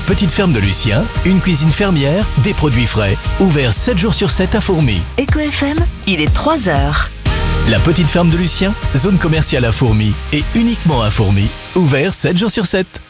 petite ferme de Lucien, une cuisine fermière, des produits frais. Ouvert 7 jours sur 7 à Fourmies. Éco FM, il est 3h. La petite ferme de Lucien, zone commerciale à Fourmies et uniquement à Fourmies. Ouvert 7 jours sur 7.